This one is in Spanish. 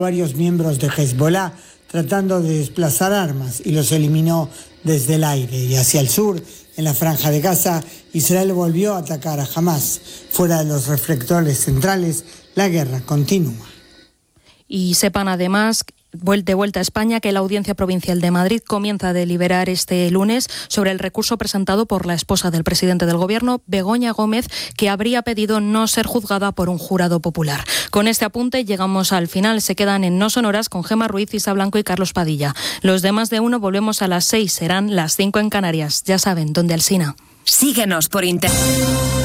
Varios miembros de Hezbollah tratando de desplazar armas y los eliminó desde el aire. Y hacia el sur, en la Franja de Gaza, Israel volvió a atacar a Hamás. Fuera de los reflectores centrales, la guerra continúa. Y sepan además, de vuelta a España, que la Audiencia Provincial de Madrid comienza a deliberar este lunes sobre el recurso presentado por la esposa del presidente del Gobierno, Begoña Gómez, que habría pedido no ser juzgada por un jurado popular. Con este apunte llegamos al final. Se quedan en No Sonoras con Gemma Ruiz, Isa Blanco y Carlos Padilla. Los demás de uno volvemos a las 6, serán las 5 en Canarias. Ya saben, donde Alsina. Síguenos por internet.